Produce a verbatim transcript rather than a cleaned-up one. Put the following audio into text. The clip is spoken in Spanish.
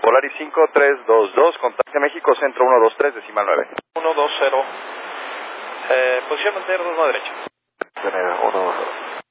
Polaris cinco tres dos dos, contacte México, centro uno dos tres, decimal nueve. uno dos cero. Eh, posición mantener dos a derecha. Tener uno dos.